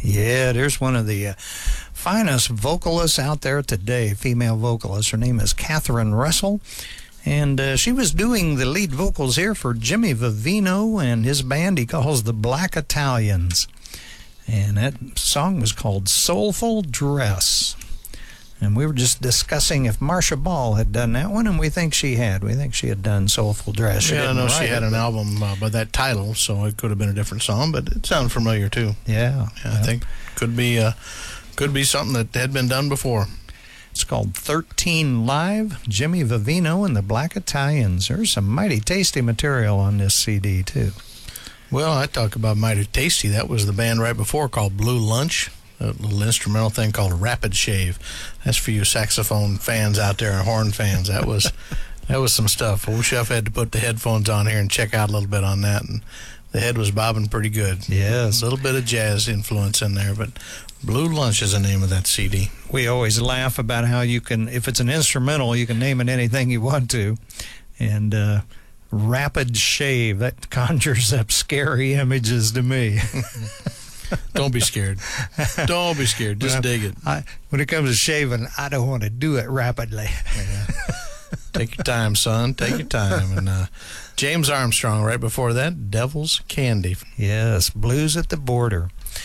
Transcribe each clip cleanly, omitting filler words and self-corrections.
Yeah, there's one of the finest vocalists out there today, female vocalist. Her name is Catherine Russell. And she was doing the lead vocals here for Jimmy Vivino and his band he calls the Black Italians. And that song was called Soulful Dress. And we were just discussing if Marcia Ball had done that one, and we think she had. We think she had done Soulful Dress. She I know she had an album by that title, so it could have been a different song, but it sounded familiar too. Yeah. I think could be something that had been done before. It's called 13 Live, Jimmy Vivino and the Black Italians. There's some mighty tasty material on this CD, too. Well, I talk about mighty tasty. That was the band right before called Blue Lunch, a little instrumental thing called Rapid Shave. That's for you saxophone fans out there and horn fans. That was some stuff. Old Chef had to put the headphones on here and check out a little bit on that, and the head was bobbing pretty good. Yes. A little bit of jazz influence in there, but Blue Lunch is the name of that CD. We always laugh about how you can, if it's an instrumental, you can name it anything you want to. And Rapid Shave, that conjures up scary images to me. Don't be scared. Don't be scared. Just dig it. When it comes to shaving, I don't want to do it rapidly. Yeah. Take your time, son. Take your time. And James Armstrong, right before that, Devil's Candy. Yes, Blues at the Border.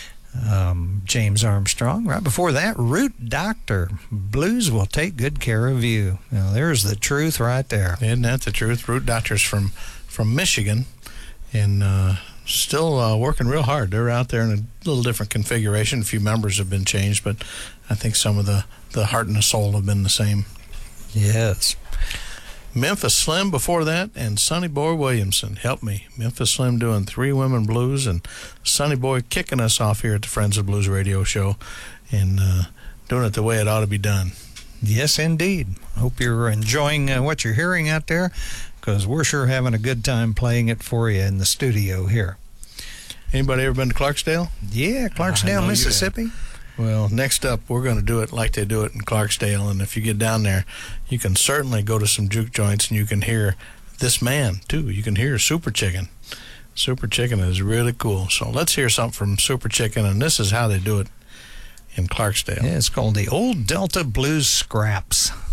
James Armstrong. Right before that, Root Doctor. Blues will take good care of you. Now, there's the truth right there. Isn't that the truth? Root Doctor's from Michigan, and still working real hard. They're out there in a little different configuration. A few members have been changed, but I think some of the heart and the soul have been the same. Yes. Memphis Slim before that, and Sonny Boy Williamson. Help me. Memphis Slim doing Three Women Blues, and Sonny Boy kicking us off here at the Friends of Blues radio show, and doing it the way it ought to be done. Yes, indeed. Hope you're enjoying what you're hearing out there, because we're sure having a good time playing it for you in the studio here. Anybody ever been to Clarksdale? Yeah, Clarksdale, Mississippi. Well, next up, we're going to do it like they do it in Clarksdale, and if you get down there, you can certainly go to some juke joints, and you can hear this man, too. You can hear Super Chicken. Super Chicken is really cool. So let's hear something from Super Chicken, and this is how they do it in Clarksdale. Yeah, it's called the Old Delta Blues Scraps.